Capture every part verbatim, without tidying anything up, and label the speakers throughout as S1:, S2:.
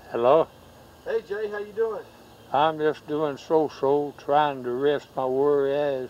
S1: Hello?
S2: Hey Jay, how you doing?
S1: I'm just doing so-so, trying to rest my worry eyes.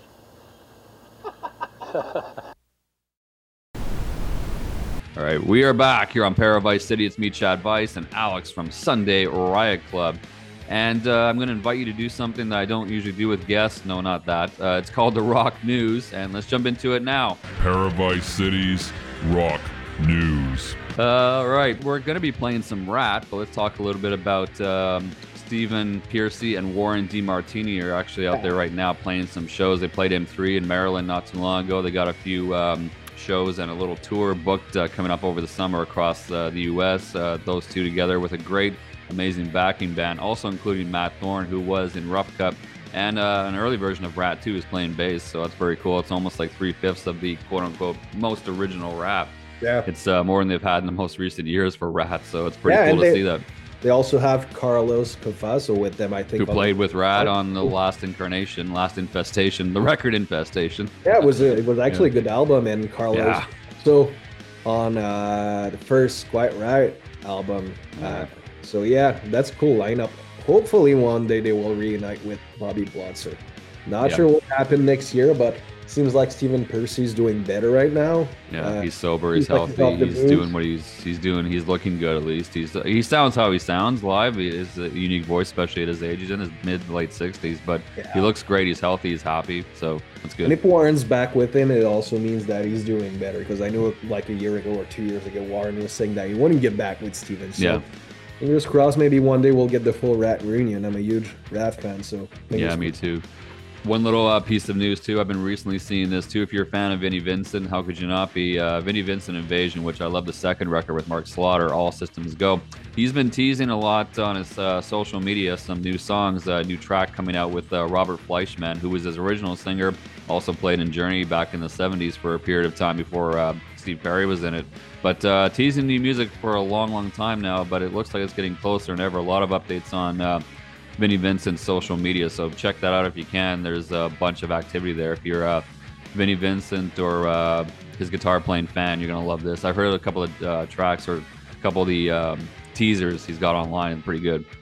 S3: All right, we are back here on Paravice City. It's me, Chad Vice, and Alex from Sunday Riot Club. And uh, I'm going to invite you to do something that I don't usually do with guests. No, not that. Uh, it's called the Rock News, and let's jump into it now.
S4: Paravice City's Rock News.
S3: Uh, all right, we're going to be playing some Rat, but let's talk a little bit about um, Stephen Pearcy and Warren DeMartini are actually out there right now playing some shows. They played M three in Maryland not too long ago. They got a few um, shows and a little tour booked uh, coming up over the summer across uh, the U S. Uh, those two together with a great, amazing backing band, also including Matt Thorne, who was in Rough Cup, and uh, an early version of Rat two is playing bass, so that's very cool. It's almost like three-fifths of the quote-unquote most original Rat.
S5: Yeah,
S3: It's uh, more than they've had in the most recent years for Rat, so it's pretty
S5: Yeah,
S3: cool
S5: and
S3: to
S5: they-
S3: see that.
S5: they also have Carlos Cavazo with them, I think.
S3: Who
S5: on
S3: played
S5: the-
S3: with Rat on the last incarnation, last infestation, the record infestation.
S5: Yeah, it was a, it was actually a good album, and Carlos.
S3: Yeah.
S5: So on uh, the first Quiet Riot album. Uh, so yeah, that's a cool lineup. Hopefully one day they will reunite with Bobby Blotzer. Not
S3: Yeah.
S5: sure what happened next year, but seems like Stephen Percy's doing better right now.
S3: Yeah,
S5: Uh,
S3: he's sober, he's
S5: he's like
S3: healthy,
S5: off the
S3: he's
S5: booze.
S3: doing what he's he's doing. He's looking good at least. He's he sounds how he sounds live. He has a unique voice, especially at his age. He's in his mid late sixties, but he
S5: Yeah.
S3: looks great. He's healthy. He's happy. So that's
S5: And
S3: good.
S5: if Warren's back with him, it also means that he's doing better. Because I knew like a year ago or two years ago, Warren was saying that he wouldn't get back with Steven. So
S3: Yeah.
S5: fingers crossed, maybe one day we'll get the full Rat reunion. I'm a huge Rat fan, so fingers
S3: Yeah, me too. One little uh, piece of news too. I've been recently seeing this too. If you're a fan of Vinnie Vincent, how could you not be? Uh, Vinnie Vincent Invasion, which I love the second record with Mark Slaughter, All Systems Go. He's been teasing a lot on his uh, social media some new songs, a new track coming out with uh, Robert Fleischman, who was his original singer, also played in Journey back in the seventies for a period of time before uh, Steve Perry was in it. But uh, teasing new music for a long, long time now, but it looks like it's getting closer than ever. A lot of updates on uh, Vinnie Vincent's social media, so check that out if you can. There's a bunch of activity there. If you're a Vinnie Vincent or uh, his guitar playing fan, you're gonna love this. I've heard a couple of uh, tracks or a couple of the um, teasers he's got online, and pretty good.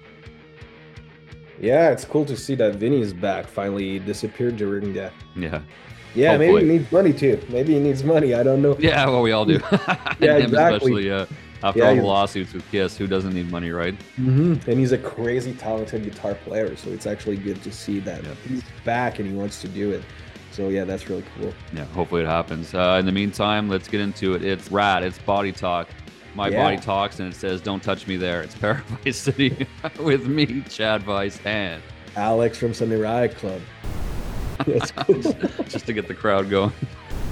S5: Yeah, it's cool to see that Vinny is back. Finally, he disappeared during that.
S3: Yeah,
S5: Yeah, maybe
S3: Hopefully.
S5: he needs money too. Maybe he needs money. I don't know.
S3: yeah, well, we all do.
S5: Yeah,
S3: Him
S5: exactly.
S3: especially. Uh, after
S5: Yeah,
S3: all the
S5: he-
S3: lawsuits with Kiss, who doesn't need money, right?
S5: hmm And he's a crazy talented guitar player, so it's actually good to see that
S3: Yeah.
S5: he's back and he wants to do it. So yeah, that's really cool.
S3: Yeah, hopefully it happens. Uh, in the meantime, let's get into it. It's Rat. It's Body Talk. My
S5: Yeah.
S3: body talks, and it says, "Don't touch me there." It's Paravice City with me, Chad Vice, and
S5: Alex from Sunday Riot Club. That's cool.
S3: just to get the crowd going.